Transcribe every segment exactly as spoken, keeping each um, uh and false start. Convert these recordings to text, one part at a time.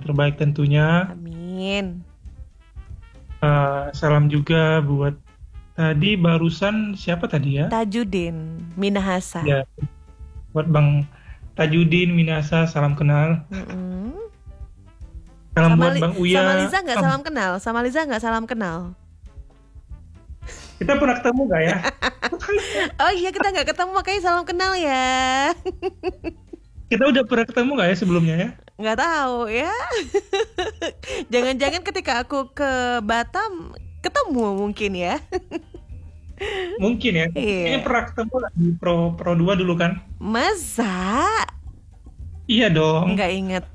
terbaik tentunya. Amin. Uh, salam juga buat tadi barusan siapa tadi ya? Tajudin Minahasa. Ya, buat Bang Tajudin Minahasa, salam kenal. Mm-mm. Salam Sama buat Li- Bang Uya. Sama Liza nggak Oh, salam kenal? Sama Liza nggak salam kenal? kita pernah ketemu nggak ya? Oh iya, kita nggak ketemu makanya salam kenal ya. Kita udah pernah ketemu nggak ya sebelumnya ya? Nggak tahu ya. Jangan-jangan ketika aku ke Batam ketemu mungkin ya. Mungkin ya. Kayaknya Iya. pernah ketemu lah di Pro Pro dua dulu kan? Masa? Iya dong. Nggak inget.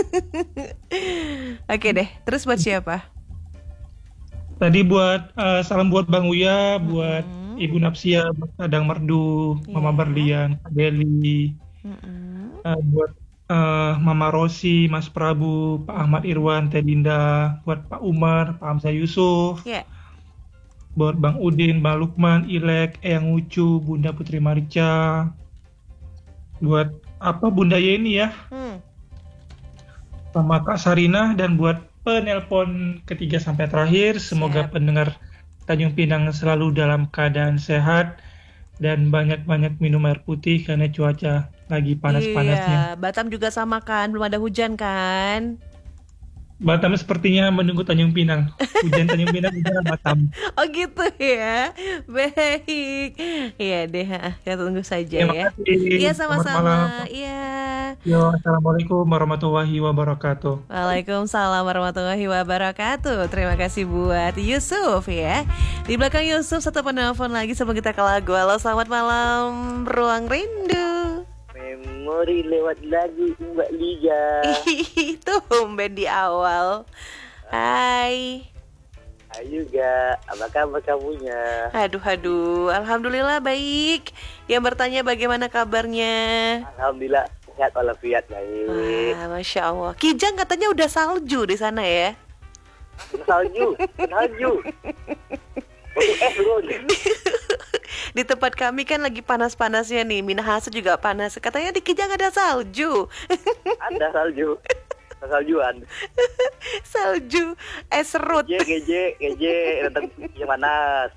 Oke deh, terus buat siapa? Tadi buat uh, salam buat Bang Uya, buat Mm-mm. Ibu Napsia, Bang Sadang Merdu, Mama Iya. Berlian, Kak Deli, Mm-mm. uh, buat uh, Mama Rosi, Mas Prabu, Pak Ahmad Irwan, Teh Dinda, buat Pak Umar, Pak Hamzah Yusuf, Ya. buat Bang Udin, Bang Lukman, Ilek, Eyang Ucu, Bunda Putri Marica, buat apa Bunda Yeni ya, Hmm. sama Kak Sarina, dan buat penelpon ketiga sampai terakhir. Semoga Siap. pendengar Tanjung Pinang selalu dalam keadaan sehat dan banyak-banyak minum air putih karena cuaca lagi panas-panasnya. Iya, Batam juga sama kan, belum ada hujan kan? Batam sepertinya menunggu Tanjung Pinang. Hujan Tanjung Pinang, hujan Batam. Oh gitu ya. Baik. Iya deh, ha, kita tunggu saja Terima ya. kasih. Iya, Selamat malam. sama-sama. Iya. Yo, assalamualaikum warahmatullahi wabarakatuh. Waalaikumsalam warahmatullahi wabarakatuh. Terima kasih buat Yusuf ya. Di belakang Yusuf satu penelpon lagi sebelum kita ke lagu. Halo, selamat malam Ruang Rindu. Memori lewat lagu Mbak Liga. Itu tumben di awal. Hai. Ayo ga, apa kabar kamunya? Aduh, aduh. Alhamdulillah baik. Yang bertanya bagaimana kabarnya? Alhamdulillah sehat walafiat baik. Wah, Masya Allah. Kijang katanya udah salju di sana ya? Salju, salju. Untuk es dulu. Di tempat kami kan lagi panas-panasnya nih. Minahasa juga panas. Katanya di Kijang ada salju. Ada salju. Saljuan. Salju. Es serut. Geje, geje, geje, datang yang panas.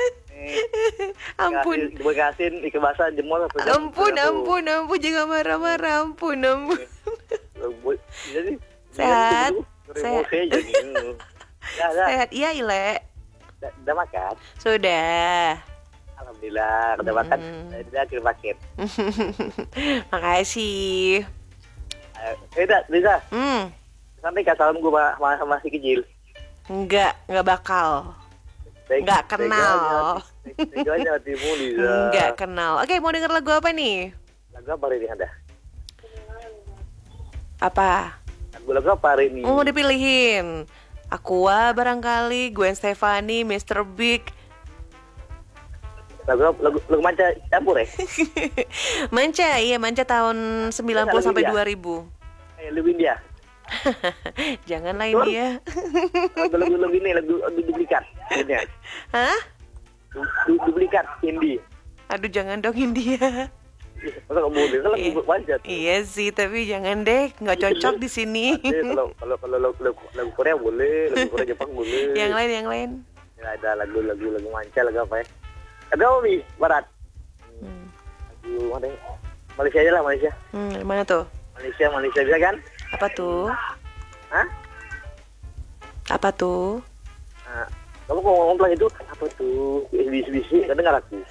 Ampun. Dibekasin ikan basah jemur. Ampun, ampun, ampun. Jangan marah-marah. Ampun, ampun. Jadi, Sehat. Sehat. Ya, ya. Sehat. Iya, Ile. Udah makan? Sudah. Alhamdulillah, udah makan. Hmm. Udah kirim paket. Makasih. Eh, dah, Liza. Hmm. Sampai ke salam gue sama, sama si kecil. Enggak, enggak bakal. Nggak kenal. Teganya hatimu, Liza. Enggak kenal. Oke, mau denger lagu apa nih? Lagu apa hari ini ada? Apa? Lagu-lagu apa hari ini? Mau dipilihin. Aqua barangkali, Gwen Stefani, mister Big. Lagu, lagu, lagu manca campur ya? Manca, iya Manca tahun sembilan puluh sampai Dia. dua ribu. Eh, lagu India. Jangan lain Tuh. dia. Lagu-lagu ini, lagu, lagu duplikat. Ini. Hah? Du- du- Duplikat Hindi. Aduh, jangan dong India. Masa nggak boleh? Kan lagu Iya. manca tuh. Iya sih, tapi jangan deh, nggak cocok di sini. Eh, kalau kalau kalau lagu, lagu, lagu Korea boleh, lagu Korea Jepang boleh. Yang lain, yang lain. Ya, ada lagu-lagu lagu manca, lagu apa ya? Ada apa nih? Barat. Hmm. Lagu mana? ya? Malaysia aja lah, Malaysia. Hmm, mana tuh? Malaysia, Malaysia bisa kan? Apa tuh? Hah? Apa tuh? Nah, kamu kalau ngomong pelan itu apa tuh? Bisik-bisik, kadang dengar aku.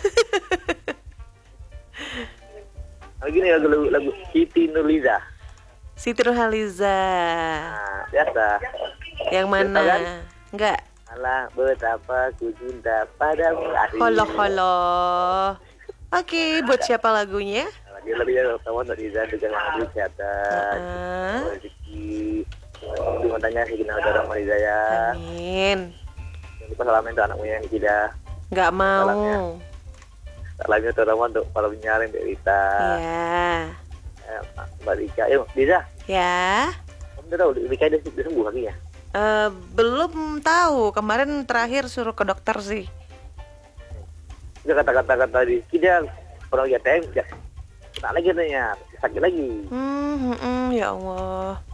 Lagi nih lagu lagu, lagu Siti Nurhaliza. Siti Nurhaliza. Nah, biasa. Yang mana? Biasa kan? Enggak. Alah, betapa ku cinta padamu. Asik. Halo, halo. Oke, buat siapa lagunya? Lagi lagunya sama Nurhaliza dengan lagu kesehatan, Heeh. rezeki. Di matanya si kenal darah Nurhaliza ya. Amin. Yang lupa salamin tuh anakmu yang tidak. Enggak Salamnya. mau. Salamnya terutama untuk para penyiaran Mbak Rita, Ya. eh, Mbak Rika. Eh, Rita, Ya. kamu udah tahu Rika udah udah sembuh kakinya? Eh, belum tahu. Kemarin terakhir suruh ke dokter sih. Dia kata-kata kata di dia orang ya teng, ya kena lagi katanya sakit lagi. Hmm, hmm, hmm, ya Allah.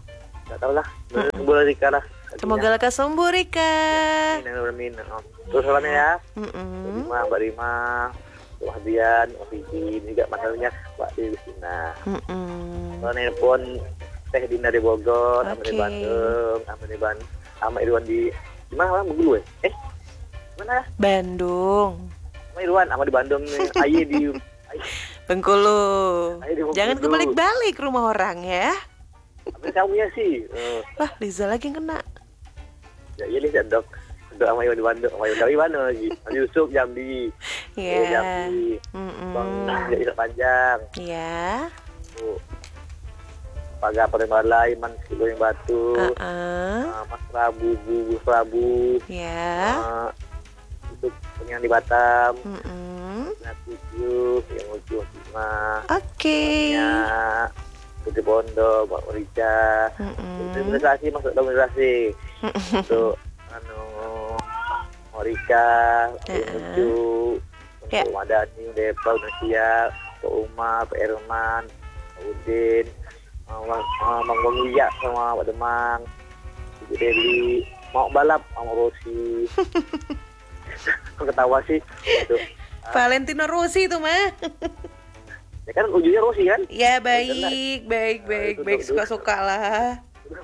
Nggak tahu lah. Boleh Rika lah. Semoga lekas sembuh Rika. Amin, amin, amin. Terus salamnya ya. Mm-mm. Mbak Rima, Mbak Rima, Mbak Dian, Mbak Vivi, juga mantannya Mbak Dewi Sina. Mm-mm. Kalau nelpon Teh Dina di Bogor, Ahmad Oke. di Bandung, Ahmad di Bandung, Ahmad Irwan di di mana? Bengkulu ya? Eh, mana? Bandung, Ahmad Irwan, Ahmad di Bandung nih. Ayi di Ayi, Bengkulu. Ayi di Bengkulu. Jangan kebalik-balik rumah orang ya. Apa kamu ya sih? Eh, Wah, Liza lagi yang kena. ya iya nih dok. Untuk Ahmad Irwan di Bandung, Ahmad Irwan di mana lagi? Ahmad Yusuf Jambi. Iya. Eh, Jambi. Bang Mm-mm. Isa Panjang. Iya. Tuh. Pagar Palembang Man Kilo yang Batu. Uh-uh. Uh, Mas Prabu, Bu Prabu. Ya. Uh, untuk yang di Batam. Mm-mm. Nah, tujuh yang lucu lima. Oke. Ya, Putri Bondo, Mbak Rica. Mm-mm. Organisasi masuk organisasi. Untuk anu Morika, yang Uh-uh. lucu. Untuk Ya. Madani, Depa, Indonesia, Pak Umar, Pak Erman, Pak Udin, Mang Mang Bang Uya sama Pak Demang, Ibu Deli, mau balap sama Rosi. Kok ketawa sih? Itu. Valentino Rossi itu mah. Ya kan ujungnya Rosi kan? Ya baik, baik, baik, baik, suka-suka lah.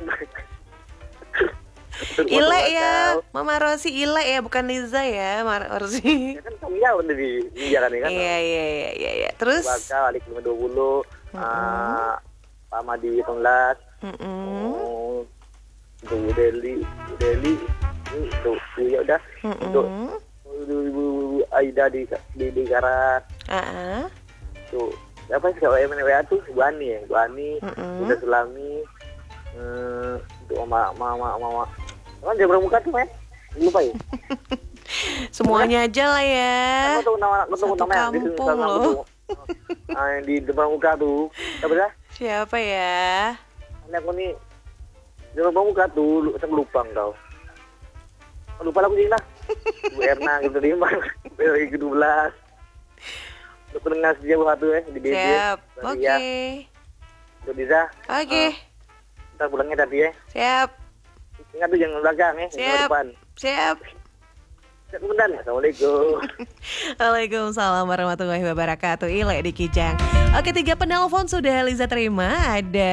Ile ya, Mama Rosi Ile ya, bukan Liza ya, Mama Rosi. Ya kan kamu ya udah di India kan ya kan? Iya, iya, iya, iya, iya. Terus? Bakal alik lima dua puluh, Pak Madi Tonglas, Mm-mm. untuk Bu Deli, Bu Deli, untuk ya udah, untuk Mm-mm. Ibu Aida di di di Karas, Ah, tuh apa sih kalau M N W A tuh Bu Ani ya, Bu Ani, Mm-mm. udah Sulami, eh, untuk mama mama mama, kan dia bermuka tuh men, lupa ya. semuanya aja lah ya. Aku tahu nama, aku tahu Satu nama yang di kampung sana loh. tuh. Ah, yang di depan muka tuh, apa sih? Siapa ya? Ini aku nih di depan muka tuh, lu saya lupa kau. Lupa lah aku sih lah. Bu Erna gitu lima, dari kedua belas. Untuk pendengar sejauh satu ya di B B. Siap. Oke. Untuk Diza. Oke. Ntar pulangnya tadi ya. Siap. Ingat tuh jangan belakang ya, jangan Siap. depan. Siap. Siap kemudian. Assalamualaikum. Waalaikumsalam warahmatullahi wabarakatuh. Ile di Kijang. Oke, tiga penelpon sudah Liza terima. Ada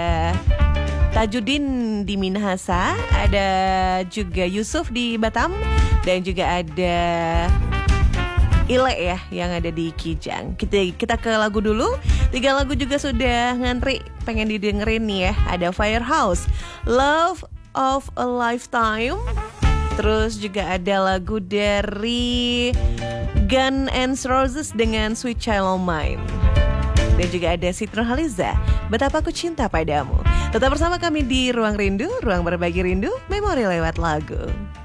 Tajudin di Minahasa, ada juga Yusuf di Batam, dan juga ada Ile ya yang ada di Kijang. Kita kita ke lagu dulu. Tiga lagu juga sudah ngantri pengen didengerin nih ya. Ada Firehouse, Love of a Lifetime. Terus juga ada lagu dari Guns N' Roses dengan Sweet Child O' Mine. Dan juga ada Siti Nurhaliza, Betapa Ku Cinta Padamu. Tetap bersama kami di Ruang Rindu, ruang berbagi rindu, memori lewat lagu.